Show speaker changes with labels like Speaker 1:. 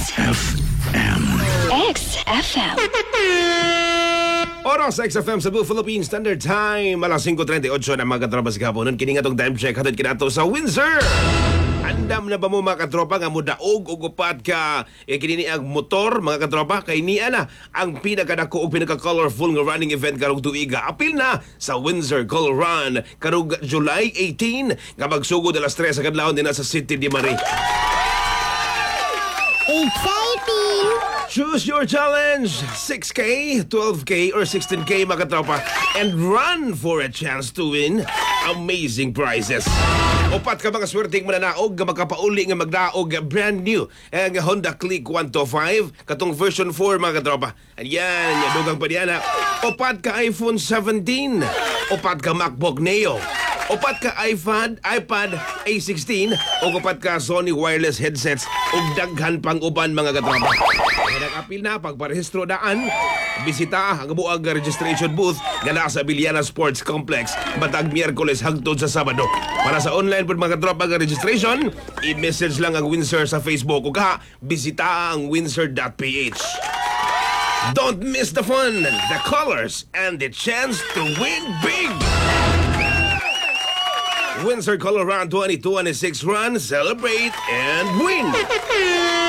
Speaker 1: XFM.
Speaker 2: XFM.
Speaker 3: Oras sa XFM sa Blue Philippine Standard Time. Alas 5:38 na mga katropa sa kaponon. Kini nga tong time check hatod kinato sa Windsor. Andam na ba mo mga katropa nga mudaog o upat ka kini ang motor mga katropa kay niya na ang pinakadako o pinaka-colorful nga running event karong tuiga. Apil na sa Windsor Color Run karong July 18 nga magsugod alas 3 sa kadlawon din sa City de Marie.
Speaker 2: Exciting!
Speaker 3: Choose your challenge, 6K, 12K, or 16K mga katropa, and run for a chance to win amazing prizes. Upat ka mga swerteng mananaog nga makapauli nga magdaog brand new ang Honda Click 125 katong version 4 mga katropa. Ayan, yadugang pa diyan. Upat ka iPhone 17, upat ka MacBook Neo, upat ka iPad A16 o upat ka Sony wireless headsets ug daghan pang uban mga katropa. Nag-apil na pagparehistro daan, bisita ang buang registration booth nga naa sa Biliana Sports Complex matag Miyerkules hangtod sa Sabado. Para sa online pod mga katropa nga registration, i-message lang ang Windsor sa Facebook ug bisita ang windsor.ph. Don't miss the fun, the colors, and the chance to win big! Windsor Color Run 2026 Run, celebrate and win!